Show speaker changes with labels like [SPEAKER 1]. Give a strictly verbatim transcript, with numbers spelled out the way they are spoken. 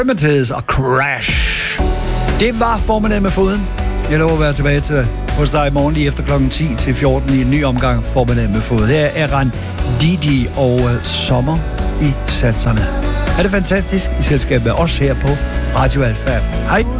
[SPEAKER 1] Primitives og Crash. Det var formiddag med foden. Jeg lover at være tilbage til hos dig i morgen lige efter klokken ti til fjorten i en ny omgang formiddag med fod. Her er Ran Didi og uh, Sommer i satserne. Er det fantastisk i selskab med os her på Radio Alfa. Hej.